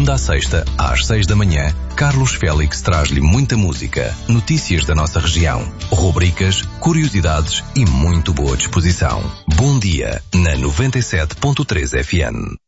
segunda à sexta, às 6 da manhã, Carlos Félix traz-lhe muita música, notícias da nossa região, rubricas, curiosidades e muito boa disposição. Bom dia, na 97.3 FM.